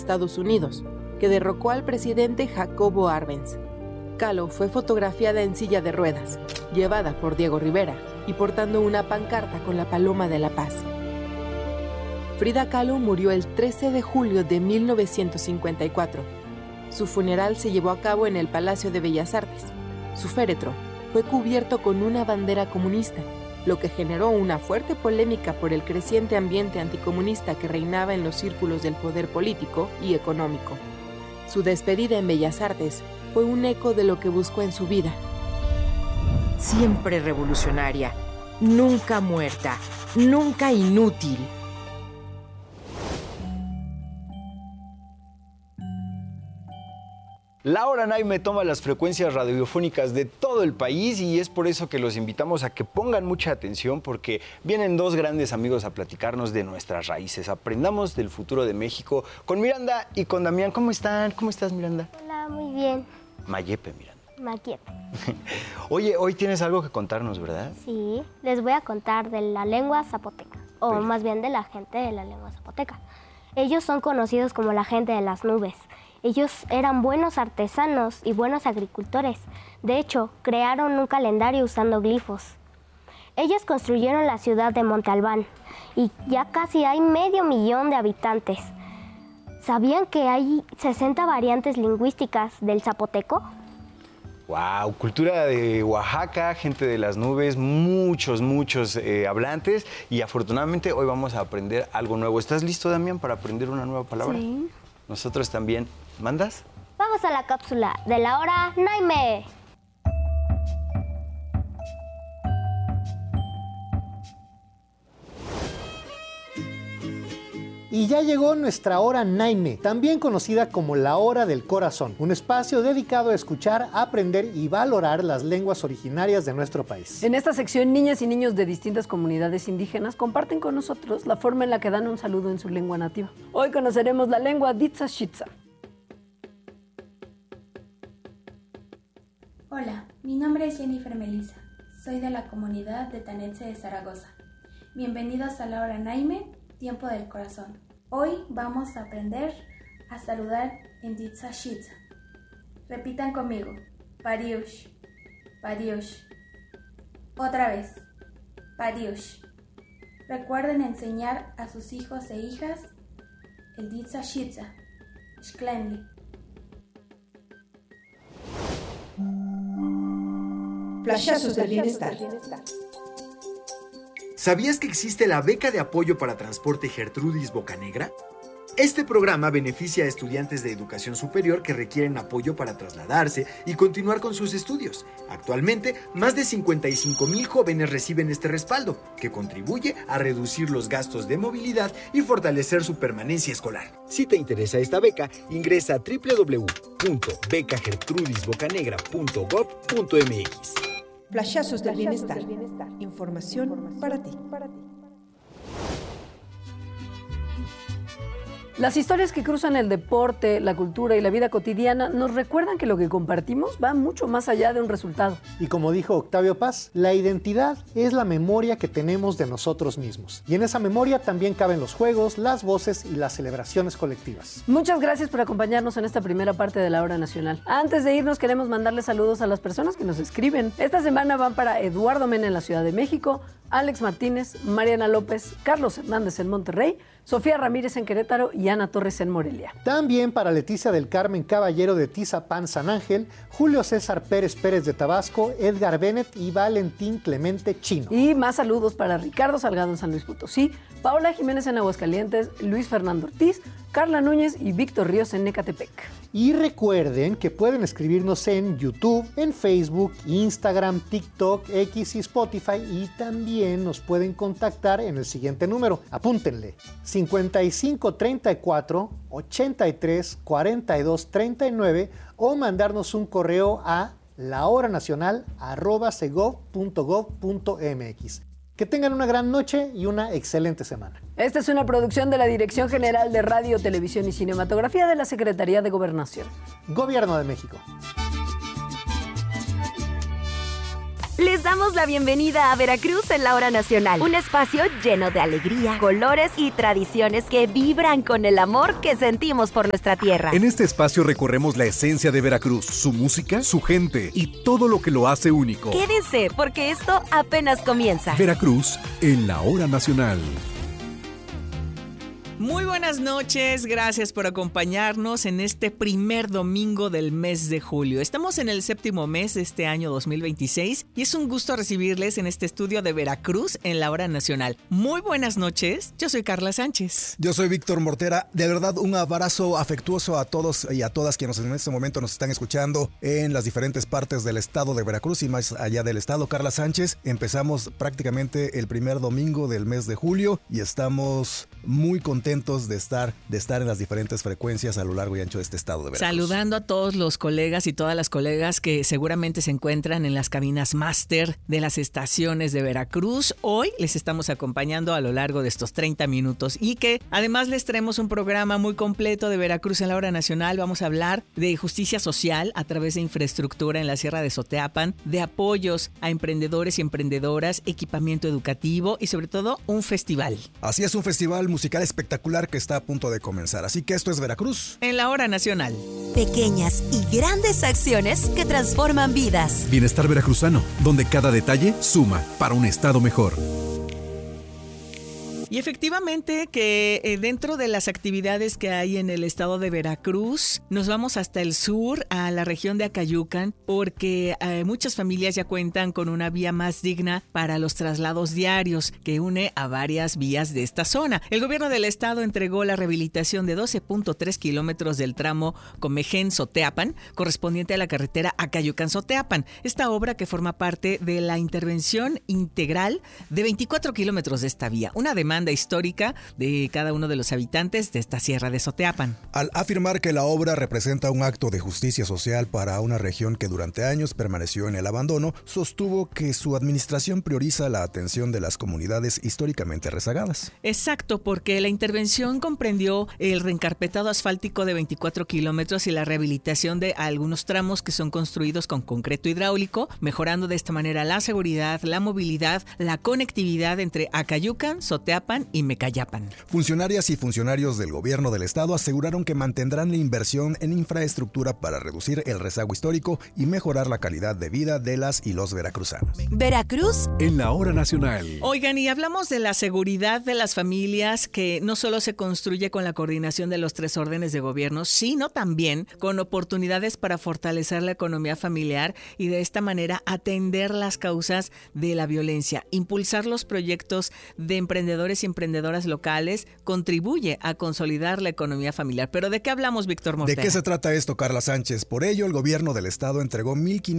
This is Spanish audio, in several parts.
Estados Unidos, que derrocó al presidente Jacobo Arbenz. Kahlo fue fotografiada en silla de ruedas, llevada por Diego Rivera y portando una pancarta con la paloma de la paz. Frida Kahlo murió el 13 de julio de 1954. Su funeral se llevó a cabo en el Palacio de Bellas Artes. Su féretro fue cubierto con una bandera comunista, lo que generó una fuerte polémica por el creciente ambiente anticomunista que reinaba en los círculos del poder político y económico. Su despedida en Bellas Artes fue un eco de lo que buscó en su vida. Siempre revolucionaria, nunca muerta, nunca inútil. La Hora Naime toma las frecuencias radiofónicas de todo el país y es por eso que los invitamos a que pongan mucha atención porque vienen dos grandes amigos a platicarnos de nuestras raíces. Aprendamos del futuro de México con Miranda y con Damián. ¿Cómo están? ¿Cómo estás, Miranda? Hola, muy bien. Mayepe, Miranda. Maquiepe. Oye, hoy tienes algo que contarnos, ¿verdad? Sí, les voy a contar de la lengua zapoteca, o Pero... más bien de la gente de la lengua zapoteca. Ellos son conocidos como la gente de las nubes. Ellos eran buenos artesanos y buenos agricultores. De hecho, crearon un calendario usando glifos. Ellos construyeron la ciudad de Monte Albán y ya casi hay 500,000 de habitantes. ¿Sabían que hay 60 variantes lingüísticas del zapoteco? Wow, cultura de Oaxaca, gente de las nubes, muchos hablantes y afortunadamente hoy vamos a aprender algo nuevo. ¿Estás listo, Damián, para aprender una nueva palabra? Sí. Nosotros también. ¿Mandas? Vamos a la cápsula de la Hora Naime. Y ya llegó nuestra Hora Naime, también conocida como la Hora del Corazón, un espacio dedicado a escuchar, aprender y valorar las lenguas originarias de nuestro país. En esta sección, niñas y niños de distintas comunidades indígenas comparten con nosotros la forma en la que dan un saludo en su lengua nativa. Hoy conoceremos la lengua Ditzashitza. Hola, mi nombre es Jennifer Melissa. Soy de la comunidad de Tanetse de Zaragoza. Bienvenidos a la Hora Naime, tiempo del corazón. Hoy vamos a aprender a saludar en Ditzashitza. Repitan conmigo. Pariush, pariush. Otra vez. Pariush. Recuerden enseñar a sus hijos e hijas el Ditzashitza. Shklenli. Flashazos del bienestar. ¿Sabías que existe la beca de apoyo para transporte Gertrudis Bocanegra? Este programa beneficia a estudiantes de educación superior que requieren apoyo para trasladarse y continuar con sus estudios. Actualmente, más de 55,000 jóvenes reciben este respaldo, que contribuye a reducir los gastos de movilidad y fortalecer su permanencia escolar. Si te interesa esta beca, ingresa a www.becagertrudisbocanegra.gov.mx. Flashazos del bienestar. Información para ti. Las historias que cruzan el deporte, la cultura y la vida cotidiana nos recuerdan que lo que compartimos va mucho más allá de un resultado. Y como dijo Octavio Paz, la identidad es la memoria que tenemos de nosotros mismos. Y en esa memoria también caben los juegos, las voces y las celebraciones colectivas. Muchas gracias por acompañarnos en esta primera parte de la Hora Nacional. Antes de irnos, queremos mandarle saludos a las personas que nos escriben. Esta semana van para Eduardo Mena en la Ciudad de México, Alex Martínez, Mariana López, Carlos Hernández en Monterrey, Sofía Ramírez en Querétaro y Ana Torres en Morelia. También para Leticia del Carmen Caballero de Tizapán, San Ángel, Julio César Pérez Pérez de Tabasco, Edgar Bennett y Valentín Clemente Chino. Y más saludos para Ricardo Salgado en San Luis Potosí, Paola Jiménez en Aguascalientes, Luis Fernando Ortiz, Carla Núñez y Víctor Ríos en Ecatepec. Y recuerden que pueden escribirnos en YouTube, en Facebook, Instagram, TikTok, X y Spotify, y también nos pueden contactar en el siguiente número. Apúntenle: 55 34 83 42 39 o mandarnos un correo a lahoranacional@segov.gov.mx. Que tengan una gran noche y una excelente semana. Esta es una producción de la Dirección General de Radio, Televisión y Cinematografía de la Secretaría de Gobernación. Gobierno de México. Les damos la bienvenida a Veracruz en la Hora Nacional, un espacio lleno de alegría, colores y tradiciones que vibran con el amor que sentimos por nuestra tierra. En este espacio recorremos la esencia de Veracruz, su música, su gente y todo lo que lo hace único. Quédense, porque esto apenas comienza. Veracruz en la Hora Nacional. Muy buenas noches, gracias por acompañarnos en este primer domingo del mes de julio. Estamos en el 7º mes de este año 2026 y es un gusto recibirles en este estudio de Veracruz en la Hora Nacional. Muy buenas noches, yo soy Carla Sánchez. Yo soy Víctor Mortera. De verdad, un abrazo afectuoso a todos y a todas quienes en este momento nos están escuchando en las diferentes partes del estado de Veracruz y más allá del estado. Carla Sánchez, empezamos prácticamente el primer domingo del mes de julio y estamos muy contentos de estar en las diferentes frecuencias a lo largo y ancho de este estado de Veracruz. Saludando a todos los colegas y todas las colegas que seguramente se encuentran en las cabinas máster de las estaciones de Veracruz. Hoy les estamos acompañando a lo largo de estos 30 minutos y que además les traemos un programa muy completo de Veracruz en la Hora Nacional. Vamos a hablar de justicia social a través de infraestructura en la Sierra de Soteapan, de apoyos a emprendedores y emprendedoras, equipamiento educativo y sobre todo un festival. Así es, un festival musical espectacular que está a punto de comenzar. Así que esto es Veracruz en la Hora Nacional. Pequeñas y grandes acciones que transforman vidas. Bienestar veracruzano, donde cada detalle suma para un estado mejor. Y efectivamente que dentro de las actividades que hay en el estado de Veracruz, nos vamos hasta el sur, a la región de Acayucan, porque muchas familias ya cuentan con una vía más digna para los traslados diarios que une a varias vías de esta zona. El gobierno del estado entregó la rehabilitación de 12.3 kilómetros del tramo Comején-Soteapan, correspondiente a la carretera Acayucan-Soteapan. Esta obra que forma parte de la intervención integral de 24 kilómetros de esta vía, una demanda histórica de cada uno de los habitantes de esta sierra de Soteapan. Al afirmar que la obra representa un acto de justicia social para una región que durante años permaneció en el abandono, sostuvo que su administración prioriza la atención de las comunidades históricamente rezagadas. Exacto, porque la intervención comprendió el reencarpetado asfáltico de 24 kilómetros y la rehabilitación de algunos tramos que son construidos con concreto hidráulico, mejorando de esta manera la seguridad, la movilidad, la conectividad entre Acayucan, Soteapan y Mecayapan. Funcionarias y funcionarios del gobierno del estado aseguraron que mantendrán la inversión en infraestructura para reducir el rezago histórico y mejorar la calidad de vida de las y los veracruzanos. Veracruz en la Hora Nacional. Oigan, y hablamos de la seguridad de las familias, que no solo se construye con la coordinación de los 3 órdenes de gobierno, sino también con oportunidades para fortalecer la economía familiar y de esta manera atender las causas de la violencia, impulsar los proyectos de emprendedores y emprendedoras locales, contribuye a consolidar la economía familiar. ¿Pero de qué hablamos, Víctor Mortera? ¿De qué se trata esto, Carla Sánchez? Por ello, el gobierno del estado entregó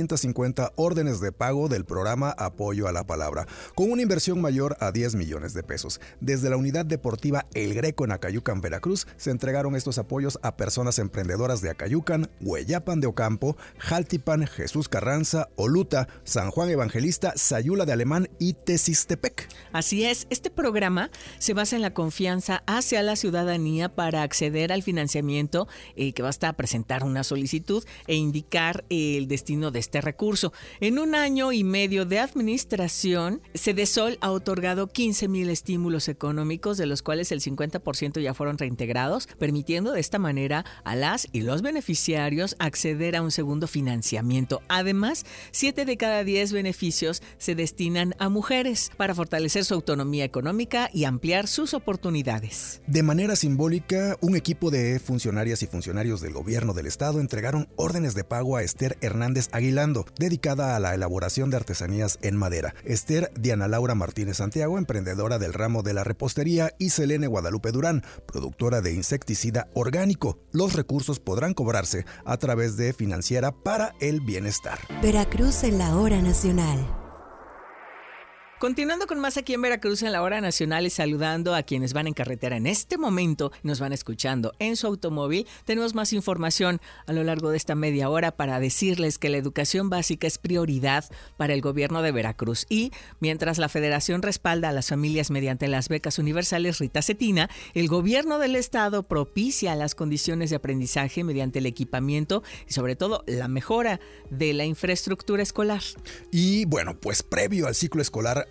1,550 órdenes de pago del programa Apoyo a la Palabra, con una inversión mayor a 10 millones de pesos. Desde la unidad deportiva El Greco en Acayucan, Veracruz, se entregaron estos apoyos a personas emprendedoras de Acayucan, Hueyapan de Ocampo, Jaltipan, Jesús Carranza, Oluta, San Juan Evangelista, Sayula de Alemán y Tezistepec. Así es, este programa se basa en la confianza hacia la ciudadanía para acceder al financiamiento, que basta presentar una solicitud e indicar el destino de este recurso. En un año y medio de administración, Cedesol ha otorgado 15,000 estímulos económicos, de los cuales el 50% ya fueron reintegrados, permitiendo de esta manera a las y los beneficiarios acceder a un segundo financiamiento. Además, 7 de cada 10 beneficios se destinan a mujeres para fortalecer su autonomía económica y ampliar sus oportunidades. De manera simbólica, un equipo de funcionarias y funcionarios del gobierno del estado entregaron órdenes de pago a Esther Hernández Aguilando, dedicada a la elaboración de artesanías en madera. Esther Diana Laura Martínez Santiago, emprendedora del ramo de la repostería, y Selene Guadalupe Durán, productora de insecticida orgánico. Los recursos podrán cobrarse a través de Financiera para el Bienestar. Veracruz en la Hora Nacional. Continuando con más aquí en Veracruz en la hora nacional y saludando a quienes van en carretera en este momento, nos van escuchando en su automóvil, tenemos más información a lo largo de esta media hora para decirles que la educación básica es prioridad para el gobierno de Veracruz y mientras la Federación respalda a las familias mediante las becas universales Rita Cetina, el gobierno del estado propicia las condiciones de aprendizaje mediante el equipamiento y sobre todo la mejora de la infraestructura escolar. Y bueno, pues previo al ciclo escolar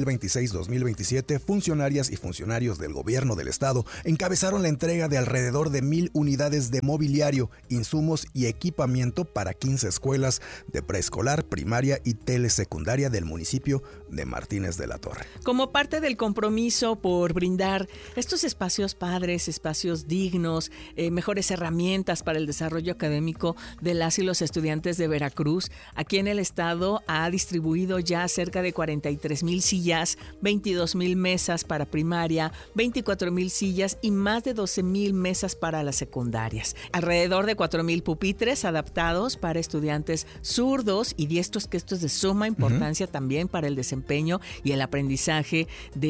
2026-2027, funcionarias y funcionarios del gobierno del estado encabezaron la entrega de alrededor de 1,000 unidades de mobiliario, insumos y equipamiento para 15 escuelas de preescolar, primaria y telesecundaria del municipio de Martínez de la Torre. Como parte del compromiso por brindar estos espacios padres, espacios dignos, mejores herramientas para el desarrollo académico de las y los estudiantes de Veracruz, aquí en el estado ha distribuido ya cerca de 43,000 sillas, 22,000 mesas para primaria, 24,000 sillas y más de 12,000 mesas para las secundarias. Alrededor de 4,000 pupitres adaptados para estudiantes zurdos y diestros, que esto es de suma importancia también para el desempeño y el aprendizaje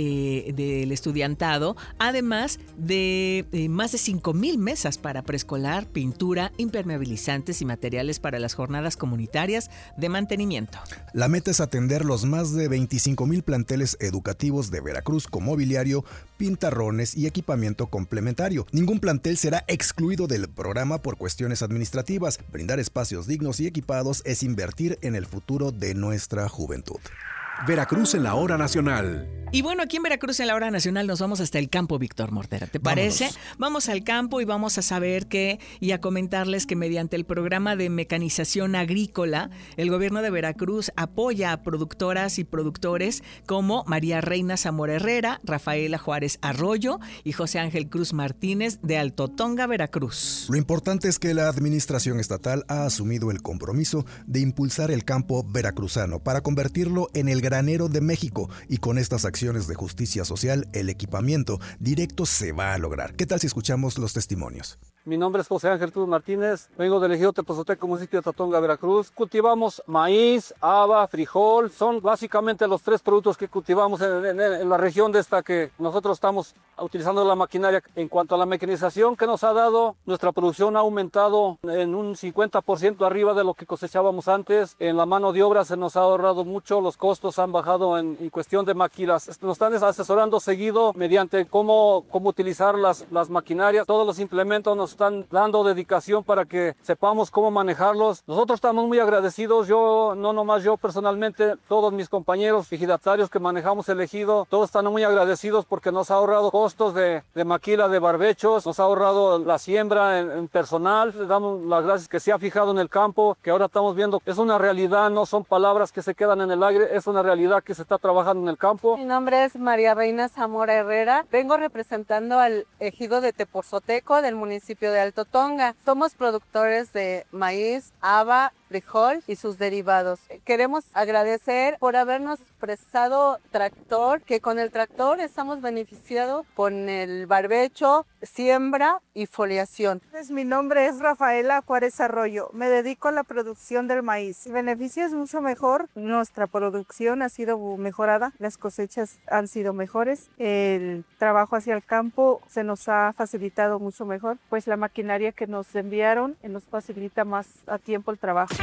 del estudiantado, además de más de 5,000 mesas para preescolar, pintura, impermeabilizantes y materiales para las jornadas comunitarias de mantenimiento. La meta es atender los más de 25,000 planteles educativos de Veracruz con mobiliario, pintarrones y equipamiento complementario. Ningún plantel será excluido del programa por cuestiones administrativas. Brindar espacios dignos y equipados es invertir en el futuro de nuestra juventud. Veracruz en la hora nacional. Y bueno, aquí en Veracruz en la hora nacional nos vamos hasta el campo, Víctor Mortera. ¿Te parece? Vamos al campo y vamos a saber y a comentarles que mediante el programa de mecanización agrícola, el gobierno de Veracruz apoya a productoras y productores como María Reina Zamora Herrera, Rafaela Juárez Arroyo y José Ángel Cruz Martínez de Altotonga, Veracruz. Lo importante es que la administración estatal ha asumido el compromiso de impulsar el campo veracruzano para convertirlo en el granero de México, y con estas acciones de justicia social, el equipamiento directo se va a lograr. ¿Qué tal si escuchamos los testimonios? Mi nombre es José Ángel Cruz Martínez, vengo del ejido Tepozoteco, municipio de Altotonga, Veracruz. Cultivamos maíz, haba, frijol, son básicamente los 3 productos que cultivamos en la región de esta que nosotros estamos utilizando la maquinaria. En cuanto a la mecanización que nos ha dado, nuestra producción ha aumentado en un 50% arriba de lo que cosechábamos antes. En la mano de obra se nos ha ahorrado mucho, los costos han bajado en cuestión de máquinas. Nos están asesorando seguido mediante cómo utilizar las maquinarias, todos los implementos nos están dando dedicación para que sepamos cómo manejarlos. Nosotros estamos muy agradecidos, no nomás yo personalmente, todos mis compañeros ejidatarios que manejamos el ejido, todos están muy agradecidos porque nos ha ahorrado costos de maquila, de barbechos, nos ha ahorrado la siembra en personal. Le damos las gracias que se ha fijado en el campo, que ahora estamos viendo, es una realidad, no son palabras que se quedan en el aire, es una realidad que se está trabajando en el campo. Mi nombre es María Reina Zamora Herrera, vengo representando al ejido de Tepozoteco del municipio de Altotonga. Somos productores de maíz, haba, frijol y sus derivados. Queremos agradecer por habernos prestado tractor, que con el tractor estamos beneficiados con el barbecho, siembra y foliación. Mi nombre es Rafaela Juárez Arroyo, me dedico a la producción del maíz. El beneficio es mucho mejor, nuestra producción ha sido mejorada, las cosechas han sido mejores, el trabajo hacia el campo se nos ha facilitado mucho mejor, pues la maquinaria que nos enviaron nos facilita más a tiempo el trabajo.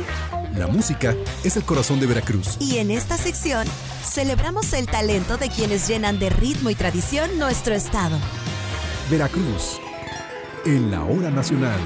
La música es el corazón de Veracruz. Y en esta sección celebramos el talento de quienes llenan de ritmo y tradición nuestro estado. Veracruz, en la hora nacional.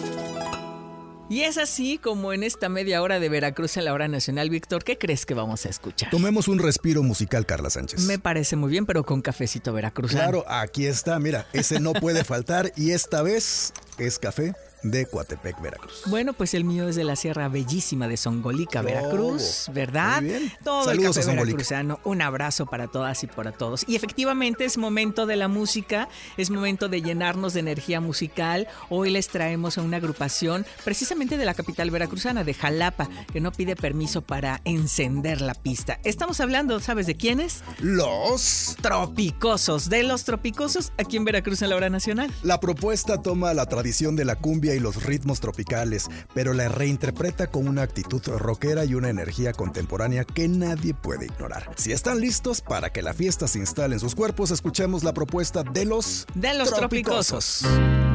Y es así como en esta media hora de Veracruz en la hora nacional, Víctor, ¿qué crees que vamos a escuchar? Tomemos un respiro musical, Carla Sánchez. Me parece muy bien, pero con cafecito veracruzano. Claro, aquí está, mira, ese no puede faltar y esta vez es café de Coatepec, Veracruz. Bueno, pues el mío es de la Sierra Bellísima de Songolica, Veracruz, ¿verdad? Muy bien. Todo Saludos el café a Songolica. veracruzano. Un abrazo para todas y para todos. Y efectivamente es momento de la música, es momento de llenarnos de energía musical. Hoy les traemos a una agrupación precisamente de la capital veracruzana, de Jalapa, que no pide permiso para encender la pista. Estamos hablando, ¿sabes de quiénes? Los Tropicosos, de los Tropicosos aquí en Veracruz en la hora nacional. La propuesta toma la tradición de la cumbia cumbia y los ritmos tropicales, pero la reinterpreta con una actitud rockera y una energía contemporánea que nadie puede ignorar. Si están listos para que la fiesta se instale en sus cuerpos, escuchemos la propuesta de los Tropicosos.